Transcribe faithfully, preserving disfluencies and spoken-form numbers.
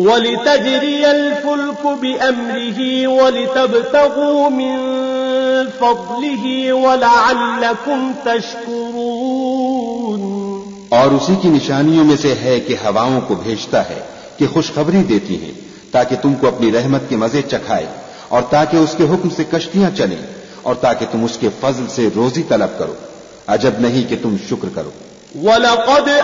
वलितजरियल फुल्क बिअम्रिही वलितब्तगू मिन फज़लिही वलअल्लकुम तशकुरून। और उसी की निशानियों में से है कि हवाओं को भेजता है कि खुशखबरी देती हैं ताकि तुमको अपनी रहमत के मजे चखाए और ताकि उसके हुक्म से कश्तियां चलें और ताकि तुम उसके फजल से रोजी तलब करो। अजब नहीं कि तुम शुक्र करो। वलक़द